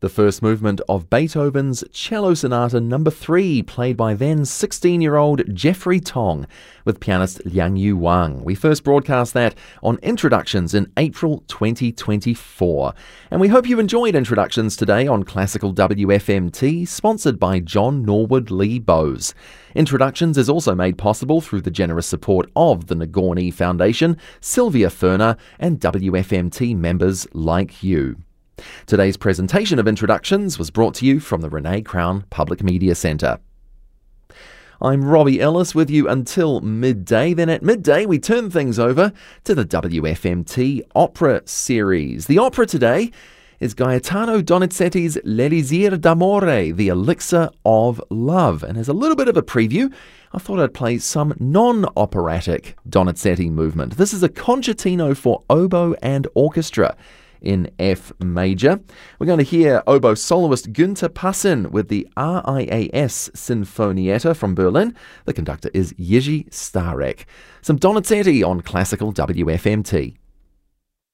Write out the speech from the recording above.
The first movement of Beethoven's Cello Sonata No. 3, played by then 16-year-old Jeffrey Tong with pianist Liang Yu Wang. We first broadcast that on Introductions in April 2024. And we hope you enjoyed Introductions today on Classical WFMT, sponsored by John Norwood Lee Bowes. Introductions is also made possible through the generous support of the Nagorny Foundation, Sylvia Ferner, and WFMT members like you. Today's presentation of Introductions was brought to you from the Renee Crown Public Media Centre. I'm Robbie Ellis with you until midday. Then at midday we turn things over to the WFMT Opera Series. The opera today is Gaetano Donizetti's L'Elisir d'Amore, the Elixir of Love. And as a little bit of a preview, I thought I'd play some non-operatic Donizetti movement. This is a concertino for oboe and orchestra in F major. We're going to hear oboe soloist Günther Passin with the RIAS Sinfonietta from Berlin. The conductor is Jiří Stárek. Some Donizetti on Classical WFMT.